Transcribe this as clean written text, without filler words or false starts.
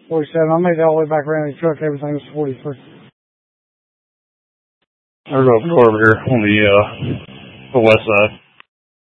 47. I made it all the way back around the truck. Everything was 43. There's a car over here on the west side.